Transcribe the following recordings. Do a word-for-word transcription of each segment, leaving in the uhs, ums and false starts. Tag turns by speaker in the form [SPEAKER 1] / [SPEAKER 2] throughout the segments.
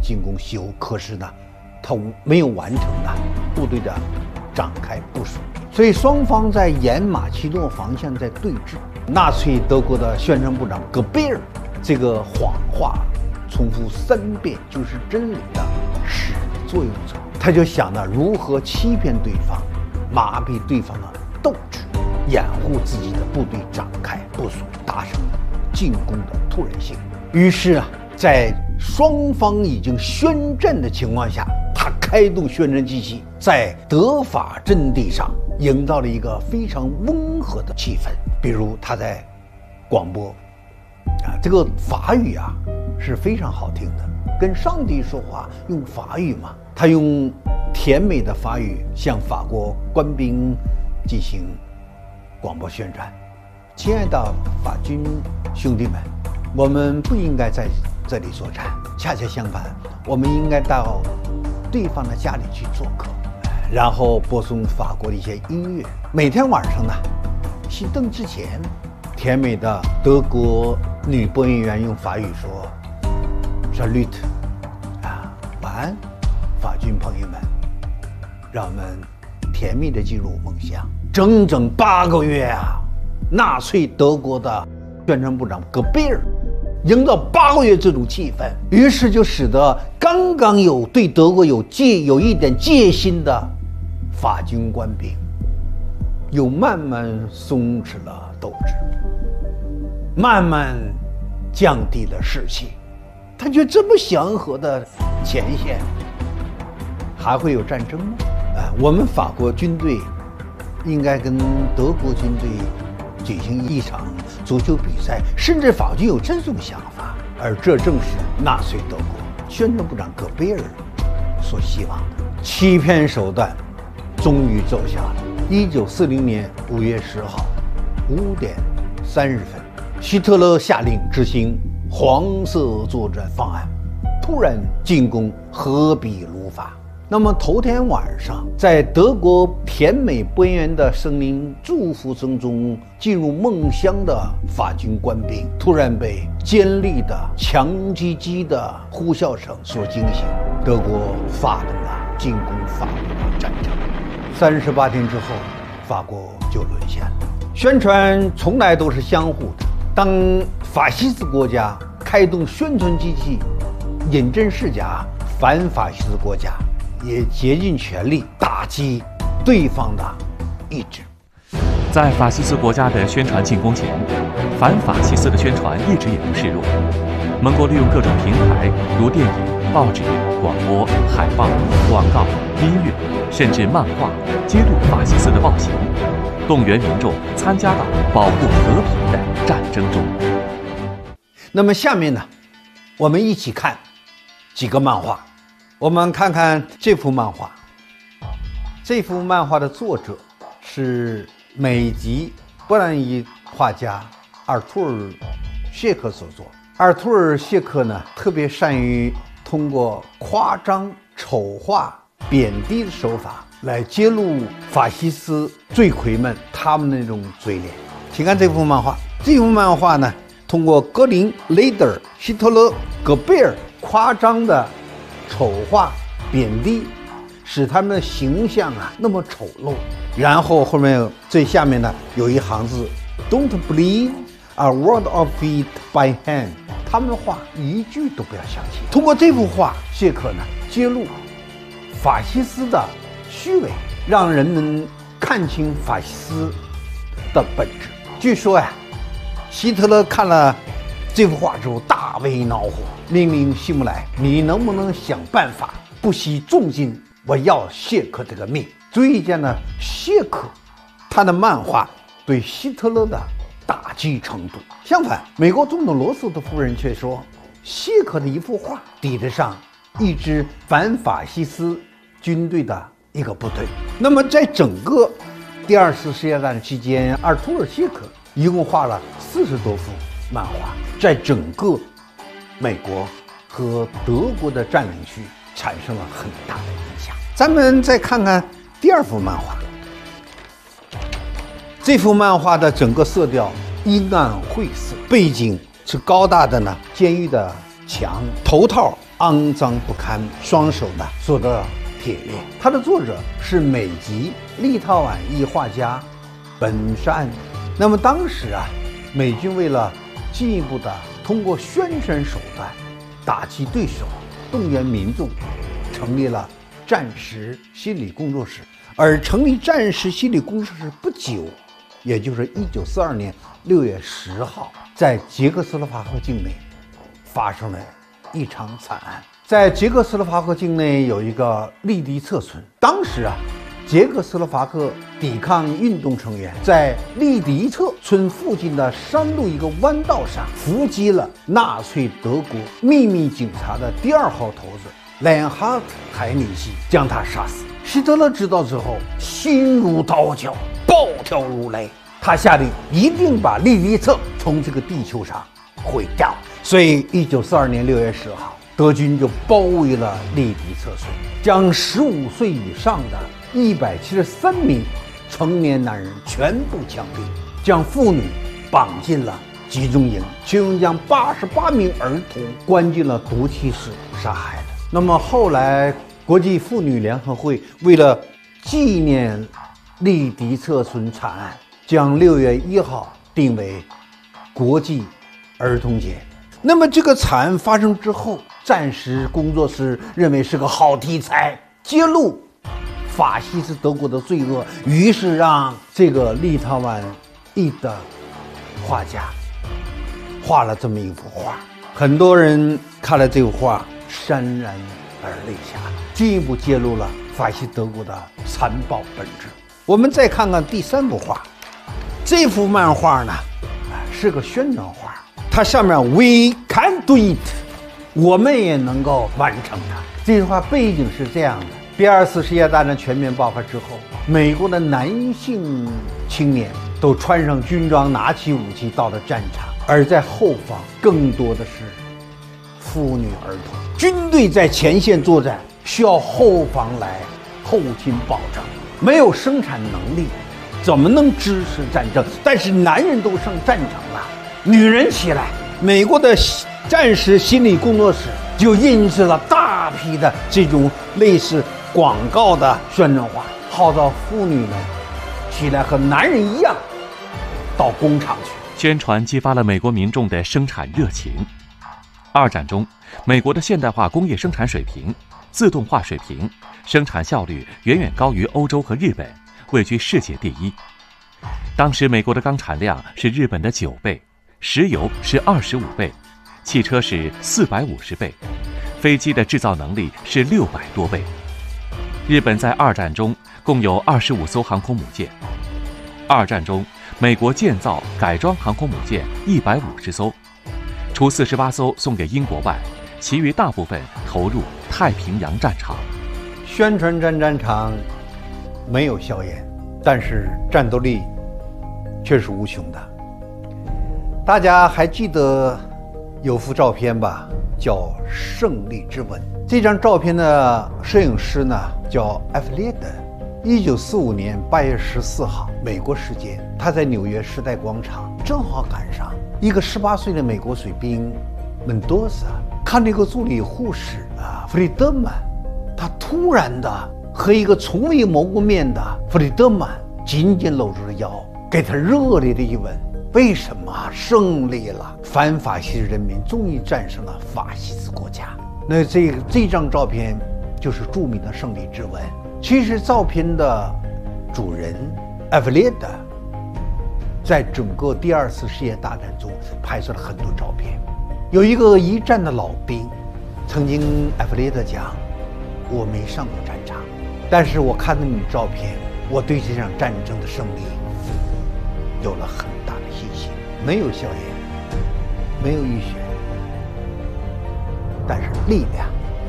[SPEAKER 1] 进攻西欧，可是呢，他没有完成呢部队的展开部署，所以双方在沿马其诺防线在对峙。纳粹德国的宣传部长戈贝尔这个谎话重复三遍就是真理的始作俑者，他就想着如何欺骗对方，麻痹对方的斗志，掩护自己的部队展开部署，达成进攻的突然性。于是啊，在双方已经宣战的情况下，他开动宣传机器，在德法阵地上营造了一个非常温和的气氛。比如他在广播啊，这个法语啊是非常好听的，跟上帝说话用法语嘛，他用甜美的法语向法国官兵进行广播宣传：亲爱的法军兄弟们，我们不应该在这里作战，恰恰相反，我们应该到对方的家里去做客，然后播送法国的一些音乐。每天晚上呢，熄灯之前，甜美的德国女播音员用法语说 Salut 啊，晚安，法军朋友们，让我们甜蜜地进入梦乡。整整八个月啊，纳粹德国的宣传部长戈贝尔营造八个月这种气氛，于是就使得刚刚有对德国有戒有一点戒心的法军官兵又慢慢松弛了斗志，慢慢降低了士气。他觉得这么祥和的前线还会有战争吗？啊，我们法国军队应该跟德国军队举行一场足球比赛，甚至法军有这种想法，而这正是纳粹德国宣传部长戈贝尔所希望的。欺骗手段终于奏效了。一九四零年五月十号五点三十分，希特勒下令执行黄色作战方案，突然进攻荷比卢法。那么头天晚上，在德国甜美播音员的声音祝福声中进入梦乡的法军官兵，突然被尖利的强击机的呼啸声所惊醒，德国发动了进攻法国的战争。三十八天之后，法国就沦陷了。宣传从来都是相互的，当法西斯国家开动宣传机器饮鸩世家，反法西斯国家也竭尽全力打击对方的意志。
[SPEAKER 2] 在法西斯国家的宣传进攻前，反法西斯的宣传一直也不示弱。盟国利用各种平台，如电影、报纸、广播、海报、广告、音乐，甚至漫画，揭露法西斯的暴行，动员民众参加到保护和平的战争中。
[SPEAKER 1] 那么下面呢，我们一起看几个漫画。我们看看这幅漫画。这幅漫画的作者是美籍波兰裔画家阿尔图尔·谢克所作。阿尔图尔·谢克呢，特别善于通过夸张、丑化、贬低的手法来揭露法西斯罪魁们他们的那种嘴脸。请看这幅漫画。这幅漫画呢，通过格林、雷德尔、希特勒、戈贝尔夸张的丑化、贬低，使他们的形象啊那么丑陋。然后后面最下面呢有一行字 ：Don't believe a word of it by hand。他们的话一句都不要相信。通过这幅画，谢克呢揭露法西斯的虚伪，让人们看清法西斯的本质。据说呀，希特勒看了这幅画之后大为恼火，命令希姆莱：“你能不能想办法不惜重金，我要谢克这个命？”足以见呢，谢克他的漫画对希特勒的打击程度。相反，美国总统罗斯的夫人却说，谢克的一幅画抵得上一支反法西斯军队的一个部队。那么在整个第二次世界大战期间，阿尔图尔·谢克一共画了四十多幅漫画，在整个美国和德国的占领区产生了很大的影响。咱们再看看第二幅漫画。这幅漫画的整个色调阴暗晦涩，背景是高大的呢监狱的墙，头套肮脏不堪，双手呢做着铁链。它的作者是美籍立陶宛裔画家本山。那么当时啊，美军为了进一步的通过宣传手段打击对手、动员民众，成立了战时心理工作室。而成立战时心理工作室不久，也就是一九四二年六月十号，在捷克斯洛伐克境内发生了一场惨案。在捷克斯洛伐克境内有一个利迪策村，当时啊，捷克斯洛伐克抵抗运动成员在利迪策村附近的山路一个弯道上伏击了纳粹德国秘密警察的第二号头子莱恩哈特·海米希，将他杀死。希特勒知道之后，心如刀绞，暴跳如雷。他下令一定把利迪策从这个地球上毁掉。所以，一九四二年六月十号，德军就包围了利迪策村，将十五岁以上的一百七十三名成年男人全部枪毙，将妇女绑进了集中营，其中将八十八名儿童关进了毒气室杀害了。那么后来，国际妇女联合会为了纪念利迪策村惨案，将六月一号定为国际儿童节。那么这个惨案发生之后，战时工作室认为是个好题材，揭露法西斯德国的罪恶，于是让这个立陶宛裔的画家画了这么一幅画。很多人看了这幅画，潸然而泪下，进一步揭露了法西斯德国的残暴本质。我们再看看第三幅画，这幅漫画呢，是个宣传画，它上面 We can do it， 我们也能够完成它。这句话背景是这样的：第二次世界大战全面爆发之后，美国的男性青年都穿上军装，拿起武器到了战场，而在后方更多的是妇女儿童。军队在前线作战，需要后方来后勤保障，没有生产能力，怎么能支持战争？但是男人都上战场了，女人起来。美国的战时心理工作室就印制了大批的这种类似广告的宣传画，号召妇女们起来和男人一样到工厂去。
[SPEAKER 2] 宣传激发了美国民众的生产热情。二战中，美国的现代化工业生产水平、自动化水平、生产效率远远高于欧洲和日本，位居世界第一。当时美国的钢产量是日本的九倍，石油是二十五倍，汽车是四百五十倍，飞机的制造能力是六百多倍。日本在二战中共有二十五艘航空母舰。二战中，美国建造改装航空母舰一百五十艘，除四十八艘送给英国外，其余大部分投入太平洋战场。
[SPEAKER 1] 宣传战战场没有硝烟，但是战斗力却是无穷的。大家还记得有幅照片吧，叫《胜利之吻》。这张照片的摄影师呢叫埃弗列德。一九四五年八月十四号，美国时间，他在纽约时代广场正好赶上一个十八岁的美国水兵门多萨看这个助理护士啊弗里德曼，他突然的和一个从未谋过面的弗里德曼紧紧搂住了腰，给他热烈的一吻。为什么胜利了？反法西斯人民终于战胜了法西斯国家。那这这张照片就是著名的胜利之吻。其实照片的主人埃弗列德在整个第二次世界大战中拍摄了很多照片。有一个一战的老兵曾经埃弗列德讲，我没上过战场，但是我看到你的照片，我对这场战争的胜利有了很大的信心。没有硝烟，没有浴血，但是力量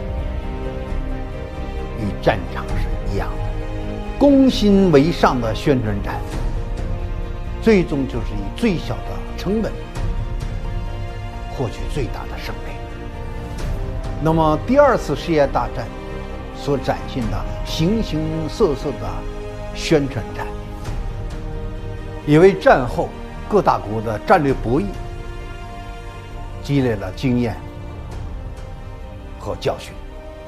[SPEAKER 1] 与战场是一样的。攻心为上的宣传战，最终就是以最小的成本获取最大的胜利。那么第二次世界大战所展现的形形色色的宣传战，也为战后各大国的战略博弈积累了经验， 和教训。